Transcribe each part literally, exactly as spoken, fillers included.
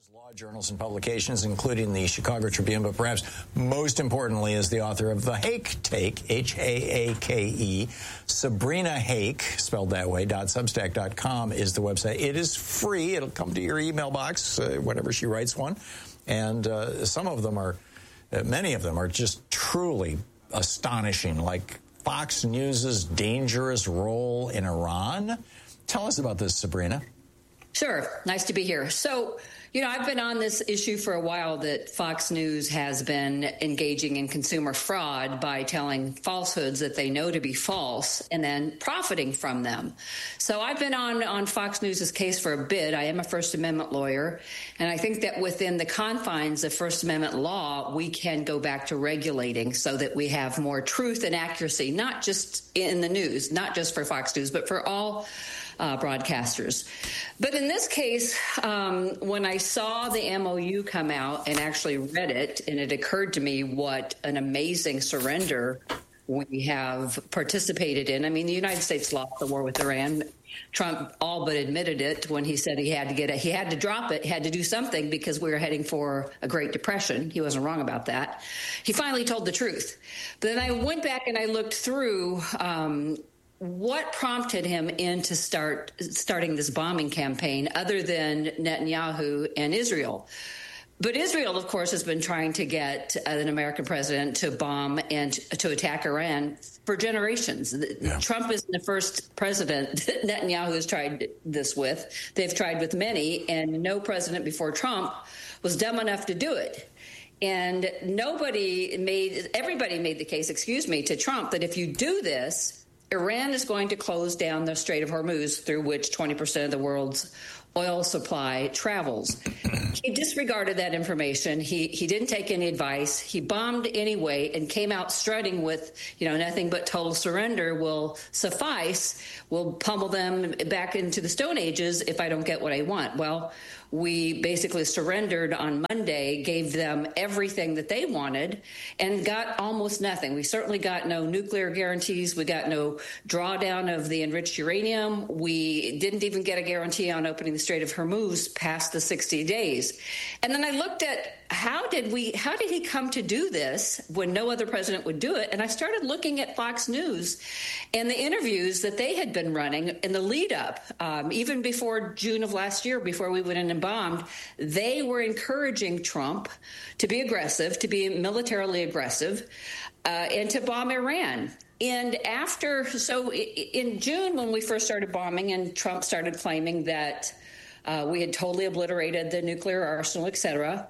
Law journals and publications, including the Chicago Tribune, but perhaps most importantly is the author of The Hake Take, H A A K E. Sabrina Hake, spelled that way, .substack dot com is the website. It is free. It'll come to your email box uh, whenever she writes one. And uh, some of them are, uh, many of them are just truly astonishing, like Fox News's dangerous role in Iran. Tell us about this, Sabrina. Sure. Nice to be here. So, you know, I've been on this issue for a while that Fox News has been engaging in consumer fraud by telling falsehoods that they know to be false and then profiting from them. So I've been on, on Fox News's case for a bit. I am a First Amendment lawyer, and I think that within the confines of First Amendment law, we can go back to regulating so that we have more truth and accuracy, not just in the news, not just for Fox News, but for all Uh, broadcasters. But in this case, um, when I saw the M O U come out and actually read it, and it occurred to me what an amazing surrender we have participated in. I mean, the United States lost the war with Iran. Trump all but admitted it when he said he had to get it. He had to drop it, had to do something because we were heading for a Great Depression. He wasn't wrong about that. He finally told the truth. But then I went back and I looked through um, what prompted him into start starting this bombing campaign other than Netanyahu and Israel. But Israel, of course, has been trying to get an American president to bomb and to attack Iran for generations. Yeah. Trump isn't the first president that Netanyahu has tried this with. They've tried with many, and no president before Trump was dumb enough to do it. And nobody made, everybody made the case, excuse me, to Trump that if you do this, Iran is going to close down the Strait of Hormuz, through which twenty percent of the world's oil supply travels. He disregarded that information. He he didn't take any advice. He bombed anyway and came out strutting with, you know, nothing but total surrender will suffice. We'll pummel them back into the Stone Ages if I don't get what I want. Well, we basically surrendered on Monday, gave them everything that they wanted, and got almost nothing. We certainly got no nuclear guarantees. We got no drawdown of the enriched uranium. We didn't even get a guarantee on opening the Strait of Hormuz past the sixty days. And then I looked at how did we, how did he come to do this when no other president would do it? And I started looking at Fox News and the interviews that they had been running in the lead up, um, even before June of last year, before we went in and bombed. They were encouraging Trump to be aggressive, to be militarily aggressive, uh, and to bomb Iran. And after, so in June, when we first started bombing and Trump started claiming that uh, we had totally obliterated the nuclear arsenal, et cetera,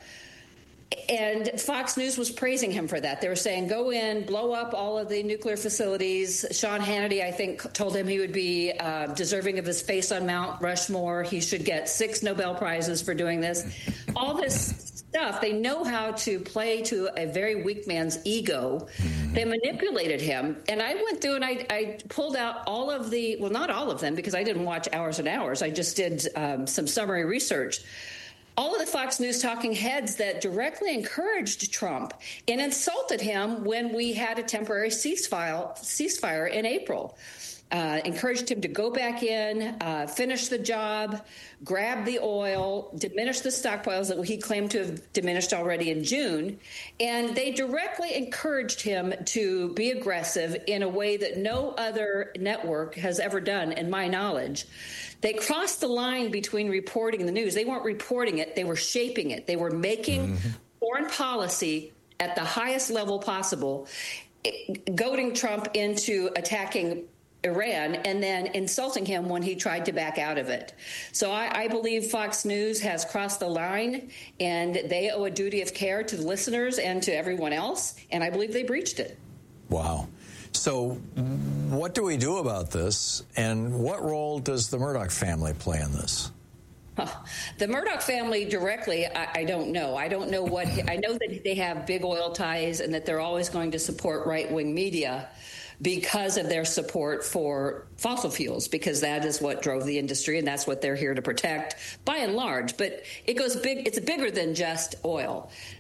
and Fox News was praising him for that. They were saying, go in, blow up all of the nuclear facilities. Sean Hannity, I think, told him he would be uh, deserving of his face on Mount Rushmore. He should get six Nobel Prizes for doing this. All this stuff. They know how to play to a very weak man's ego. They manipulated him. And I went through and I, I pulled out all of the, well, not all of them, because I didn't watch hours and hours. I just did um, some summary research. All of the Fox News talking heads that directly encouraged Trump and insulted him when we had a temporary ceasefire, ceasefire in April. Uh, encouraged him to go back in, uh, finish the job, grab the oil, diminish the stockpiles that he claimed to have diminished already in June. And they directly encouraged him to be aggressive in a way that no other network has ever done, in my knowledge. They crossed the line between reporting the news. They weren't reporting it. They were shaping it. They were making mm-hmm. foreign policy at the highest level possible, goading Trump into attacking Iran and then insulting him when he tried to back out of it. So I, I believe Fox News has crossed the line, and they owe a duty of care to the listeners and to everyone else, and I believe they breached it. Wow. So what do we do about this, and what role does the Murdoch family play in this? Huh. The Murdoch family directly, I, I don't know. I don't know what, I know that they have big oil ties and that they're always going to support right-wing media because of their support for fossil fuels, because that is what drove the industry and that's what they're here to protect by and large. But it goes big, it's bigger than just oil.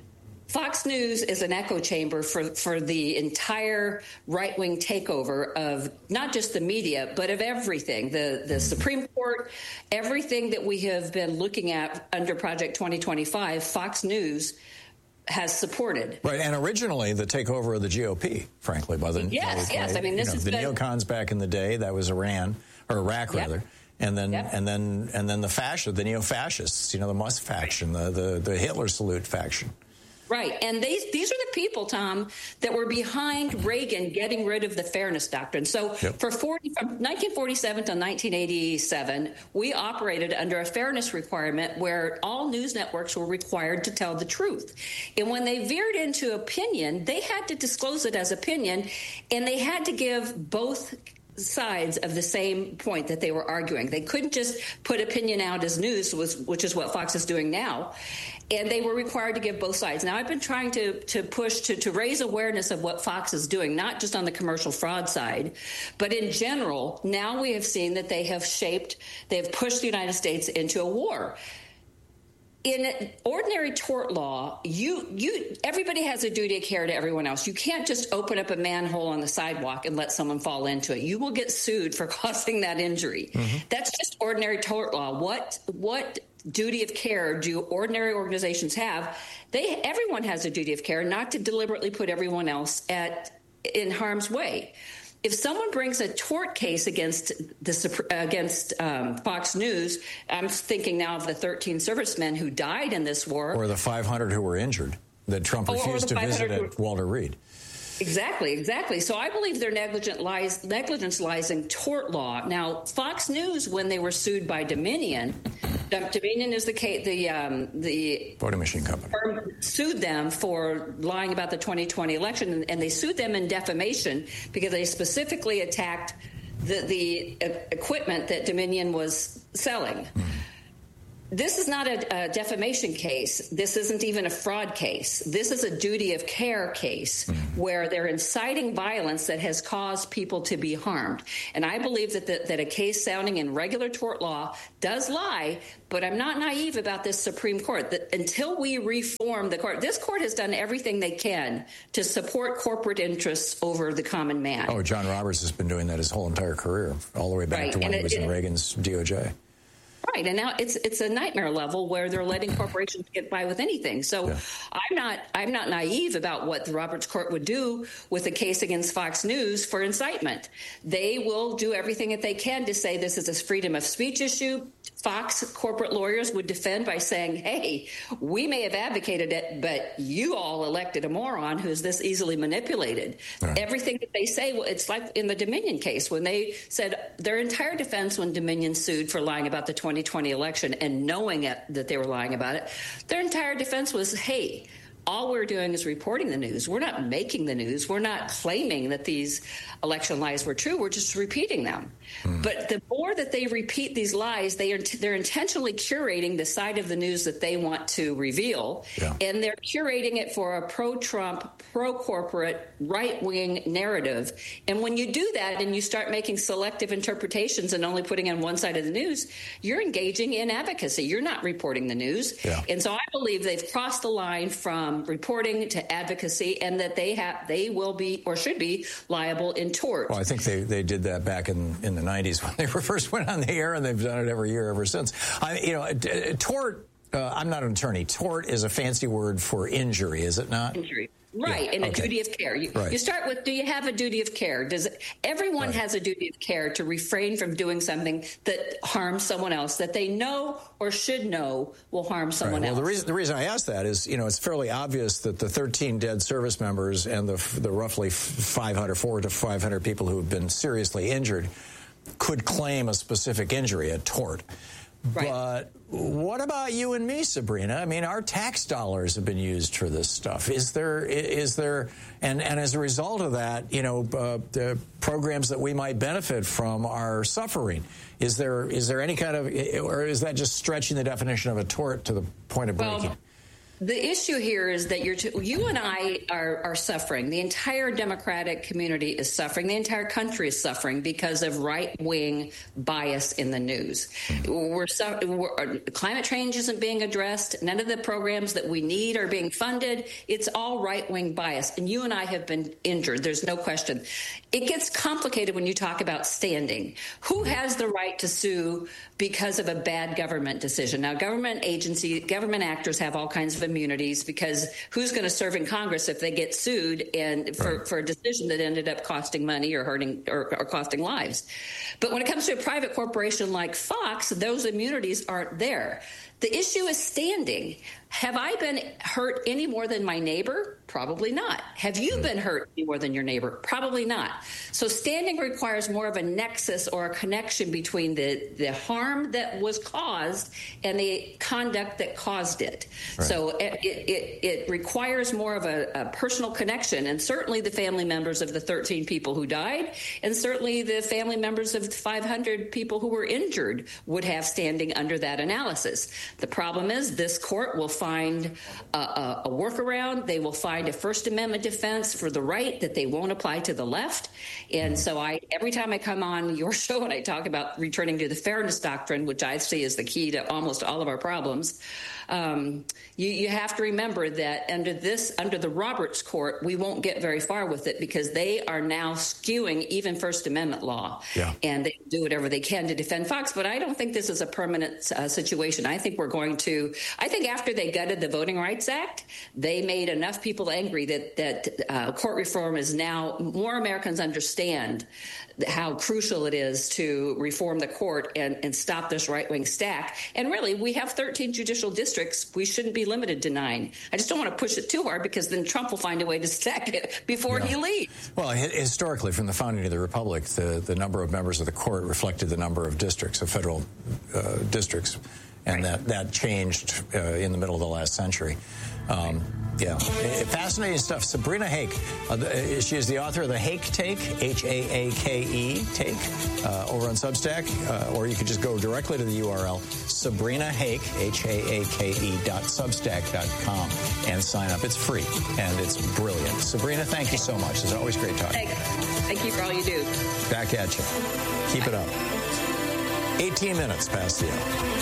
Fox News is an echo chamber for, for the entire right-wing takeover of not just the media, but of everything, the, the Supreme Court, everything that we have been looking at under Project twenty twenty-five, Fox News has supported. Right, and originally the takeover of the G O P, frankly, by the yes, by, yes. I mean, this you know, is the been, neocons back in the day. That was Iran or Iraq, yep. rather, and then yep. and then and then the fascist, the neo-fascists. You know, the Musk faction, the the, the Hitler Salute faction. Right. And these these are the people, Tom, that were behind Reagan getting rid of the fairness doctrine. So yep. for forty, from nineteen forty-seven to nineteen eighty-seven, we operated under a fairness requirement where all news networks were required to tell the truth. And when they veered into opinion, they had to disclose it as opinion, and they had to give both sides of the same point that they were arguing. They couldn't just put opinion out as news, which is what Fox is doing now. And they were required to give both sides. Now, I've been trying to, to push to, to raise awareness of what Fox is doing, not just on the commercial fraud side, but in general. Now we have seen that they have shaped, they have pushed the United States into a war. In ordinary tort law, you you everybody has a duty of care to everyone else. You can't just open up a manhole on the sidewalk and let someone fall into it. You will get sued for causing that injury. Mm-hmm. That's just ordinary tort law. What what duty of care do ordinary organizations have? They everyone has a duty of care, not to deliberately put everyone else at in harm's way. If someone brings a tort case against the against um, Fox News, I'm thinking now of the thirteen servicemen who died in this war, or the five hundred who were injured that Trump refused to visit at Walter Reed. Exactly, exactly. So I believe their negligent lies, negligence lies in tort law. Now, Fox News, when they were sued by Dominion, Dominion is the the um, the voting machine company, firm sued them for lying about the twenty twenty election, and they sued them in defamation because they specifically attacked the the equipment that Dominion was selling. Mm. This is not a, a defamation case. This isn't even a fraud case. This is a duty of care case mm-hmm. where they're inciting violence that has caused people to be harmed. And I believe that, the, that a case sounding in regular tort law does lie, but I'm not naive about this Supreme Court. That until we reform the court, this court has done everything they can to support corporate interests over the common man. Oh, John Roberts has been doing that his whole entire career, all the way back right. to when and he was it, in Reagan's D O J. Right, and now it's it's a nightmare level where they're letting corporations get by with anything. So yeah. I'm not I'm not naive about what the Roberts Court would do with a case against Fox News for incitement. They will do everything that they can to say this is a freedom of speech issue. Fox corporate lawyers would defend by saying, hey, we may have advocated it, but you all elected a moron who's this easily manipulated. Right. Everything that they say, it's like in the Dominion case when they said their entire defense when Dominion sued for lying about the twenty twenty election and knowing it, that they were lying about it, their entire defense was, hey, all we're doing is reporting the news. We're not making the news. We're not claiming that these election lies were true. We're just repeating them. Mm. But the more that they repeat these lies, they are t- they're intentionally curating the side of the news that they want to reveal. Yeah. And they're curating it for a pro-Trump, pro-corporate, right-wing narrative. And when you do that and you start making selective interpretations and only putting on one side of the news, you're engaging in advocacy. You're not reporting the news. Yeah. And so I believe they've crossed the line from reporting to advocacy, and that they have, they will be or should be liable in tort. Well, I think they, they did that back in, in the nineties when they first went on the air, and they've done it every year ever since. I, you know, tort. Uh, I'm not an attorney. Tort is a fancy word for injury, is it not? Injury. Right, yeah, and okay. a duty of care. You, right. you start with, do you have a duty of care? Does it, everyone right. has a duty of care to refrain from doing something that harms someone else, that they know or should know will harm someone right. well, else? The reason, the reason I ask that is, you know, it's fairly obvious that the thirteen dead service members and the, the roughly five hundred, four to five hundred people who have been seriously injured could claim a specific injury, a tort. Right. But what about you and me, Sabrina? I mean, our tax dollars have been used for this stuff. Is there, is there, and, and as a result of that, you know, uh, the programs that we might benefit from are suffering. Is there, is there any kind of, or is that just stretching the definition of a tort to the point of breaking? Well, The issue here is that you're t- you and I are, are suffering. The entire Democratic community is suffering. The entire country is suffering because of right-wing bias in the news. We're, su- we're climate change isn't being addressed. None of the programs that we need are being funded. It's all right-wing bias, and you and I have been injured. There's no question. It gets complicated when you talk about standing. Who has the right to sue because of a bad government decision? Now, government agency, government actors have all kinds of immunities, because who's going to serve in Congress if they get sued and for, right. for a decision that ended up costing money or hurting or, or costing lives? But when it comes to a private corporation like Fox, those immunities aren't there. The issue is standing. Have I been hurt any more than my neighbor? Probably not. Have you been hurt any more than your neighbor? Probably not. So standing requires more of a nexus or a connection between the, the harm that was caused and the conduct that caused it. Right. So it, it, it requires more of a, a personal connection, and certainly the family members of the thirteen people who died, and certainly the family members of the five hundred people who were injured would have standing under that analysis. The problem is this court will find a, a, a workaround. They will find a First Amendment defense for the right that they won't apply to the left. And so I, every time I come on your show and I talk about returning to the fairness doctrine, which I see as the key to almost all of our problems, um, you, you have to remember that under this, under the Roberts Court, we won't get very far with it, because they are now skewing even First Amendment law. Yeah. And they do whatever they can to defend Fox. But I don't think this is a permanent uh, situation. I think we're going to, I think after they gutted the Voting Rights Act, they made enough people angry that, that uh, court reform is now, more Americans understand how crucial it is to reform the court and, and stop this right-wing stack. And really, we have thirteen judicial districts. We shouldn't be limited to nine. I just don't want to push it too hard, because then Trump will find a way to stack it before yeah. he leaves. Well, historically, from the founding of the Republic, the, the number of members of the court reflected the number of districts, of federal uh, districts. And right. that, that changed uh, in the middle of the last century. Um, yeah. Fascinating stuff. Sabrina Hake, uh, the, she is the author of The Hake Take, H A A K E, Take, uh, over on Substack. Uh, or you could just go directly to the U R L, Sabrina Hake, H A A K E dot substack dot com, and sign up. It's free, and it's brilliant. Sabrina, thank you so much. It's always great talking. Thank you for all you do. Back at you. Keep it up. eighteen minutes past the hour.